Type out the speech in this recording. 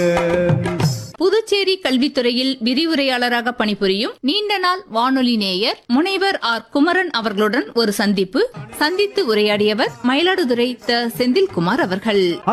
புதுச்சேரி கல்வித்துறையில் விரிவுரையாளராக பணிபுரியும் நீண்ட நாள் வானொலி நேயர் முனைவர் ஆர் குமரன் அவர்களுடன் ஒரு சந்தித்து உரையாடியவர் மயிலாடுதுறை த. செந்தில்குமார் அவர்கள்.